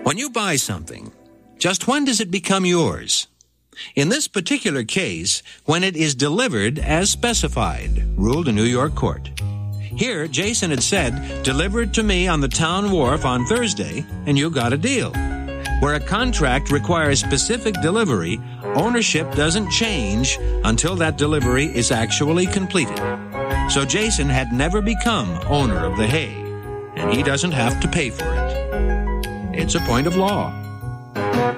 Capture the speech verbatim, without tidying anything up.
When you buy something, just when does it become yours? In this particular case, when it is delivered as specified, ruled a New York court. Here, Jason had said, deliver it to me on the town wharf on Thursday, and you got a deal. Where a contract requires specific delivery, ownership doesn't change until that delivery is actually completed. So Jason had never become owner of the hay, and he doesn't have to pay for it. It's a point of law.